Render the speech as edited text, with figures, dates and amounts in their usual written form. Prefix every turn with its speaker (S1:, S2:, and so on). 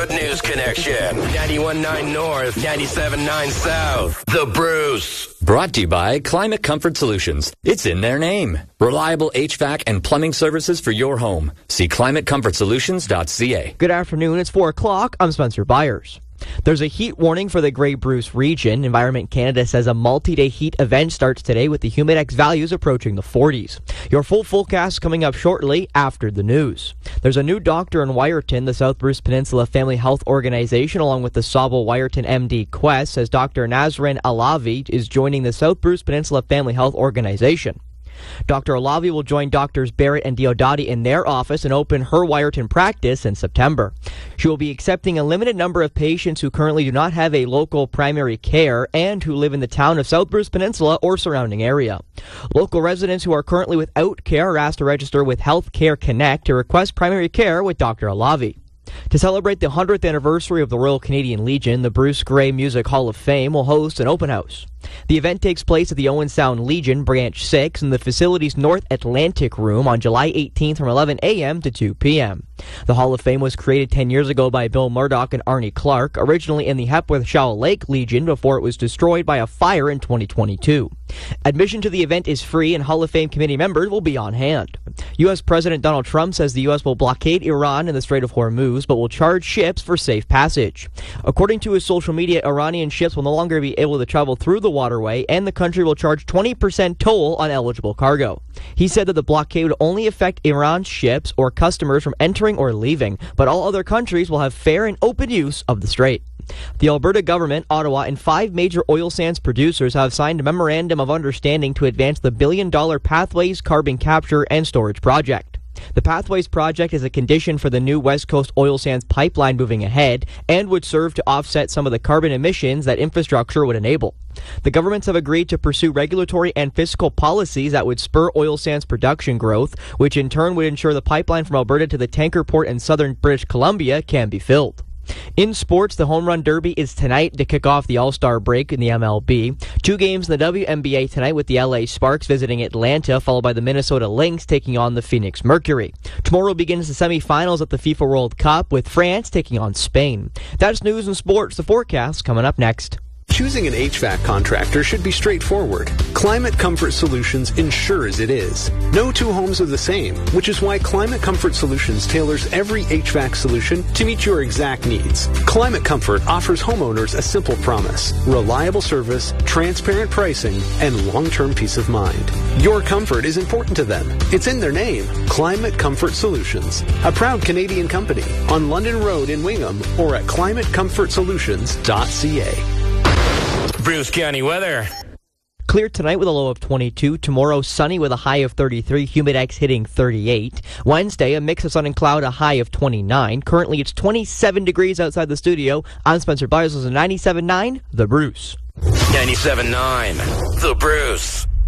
S1: News Connection. 91.9 North, 97.9 South. The Bruce.
S2: Brought to you by Climate Comfort Solutions. It's in their name. Reliable HVAC and plumbing services for your home. See climatecomfortsolutions.ca.
S3: Good afternoon. It's 4 o'clock. I'm Spencer Byers. There's a heat warning for the Grey Bruce region. Environment Canada says a multi-day heat event starts today with the Humidex values approaching the 40s. Your full forecast coming up shortly after the news. There's a new doctor in Wiarton. The South Bruce Peninsula Family Health Organization, along with the Sauble Wiarton MD Quest, says Dr. Nazrin Alavi is joining the South Bruce Peninsula Family Health Organization. Dr. Alavi will join Drs. Barrett and Diodati in their office and open her Wiarton practice in September. She will be accepting a limited number of patients who currently do not have a local primary care and who live in the town of South Bruce Peninsula or surrounding area. Local residents who are currently without care are asked to register with Healthcare Connect to request primary care with Dr. Alavi. To celebrate the 100th anniversary of the Royal Canadian Legion, the Bruce Grey Music Hall of Fame will host an open house. The event takes place at the Owen Sound Legion, Branch 6, in the facility's North Atlantic Room on July 18th from 11 a.m. to 2 p.m. The Hall of Fame was created 10 years ago by Bill Murdoch and Arnie Clark, originally in the Hepworth-Shaw Lake Legion before it was destroyed by a fire in 2022. Admission to the event is free and Hall of Fame committee members will be on hand. U.S. President Donald Trump says the U.S. will blockade Iran in the Strait of Hormuz, but will charge ships for safe passage. According to his social media, Iranian ships will no longer be able to travel through the waterway, and the country will charge 20% toll on eligible cargo. He said that the blockade would only affect Iran's ships or customers from entering or leaving, but all other countries will have fair and open use of the strait. The Alberta government, Ottawa, and 5 major oil sands producers have signed a memorandum of understanding to advance the billion-dollar Pathways Carbon Capture and Storage Project. The Pathways project is a condition for the new West Coast oil sands pipeline moving ahead and would serve to offset some of the carbon emissions that infrastructure would enable. The governments have agreed to pursue regulatory and fiscal policies that would spur oil sands production growth, which in turn would ensure the pipeline from Alberta to the tanker port in southern British Columbia can be filled. In sports, the Home Run Derby is tonight to kick off the All-Star break in the MLB. 2 games in the WNBA tonight with the LA Sparks visiting Atlanta, followed by the Minnesota Lynx taking on the Phoenix Mercury. Tomorrow begins the semifinals at the FIFA World Cup with France taking on Spain. That's news and sports. The forecast coming up next.
S4: Choosing an HVAC contractor should be straightforward. Climate Comfort Solutions ensures it is. No 2 homes are the same, which is why Climate Comfort Solutions tailors every HVAC solution to meet your exact needs. Climate Comfort offers homeowners a simple promise: reliable service, transparent pricing, and long-term peace of mind. Your comfort is important to them. It's in their name. Climate Comfort Solutions, a proud Canadian company on London Road in Wingham or at climatecomfortsolutions.ca.
S1: Bruce County weather.
S3: Clear tonight with a low of 22. Tomorrow, sunny with a high of 33. Humidex hitting 38. Wednesday, a mix of sun and cloud, a high of 29. Currently, it's 27 degrees outside the studio. I'm Spencer Byers. This is 97.9, The Bruce.
S1: 97.9, The Bruce.